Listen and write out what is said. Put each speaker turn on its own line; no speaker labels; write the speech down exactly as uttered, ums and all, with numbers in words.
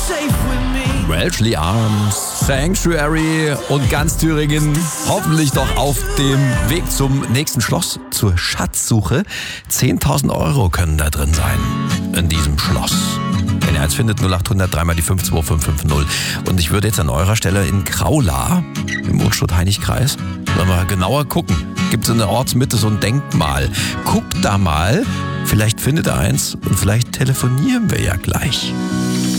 Wellesley Arms, Sanctuary und ganz Thüringen hoffentlich doch auf dem Weg zum nächsten Schloss zur Schatzsuche. zehntausend Euro können da drin sein in diesem Schloss. Wenn ihr eins findet, null acht hundert, dreimal die fünf zwei fünf fünf null. Und ich würde jetzt an eurer Stelle in Kraula, im Unstrut-Heinig-Kreis, mal genauer gucken. Gibt es in der Ortsmitte so ein Denkmal. Guckt da mal, vielleicht findet ihr eins und vielleicht telefonieren wir ja gleich.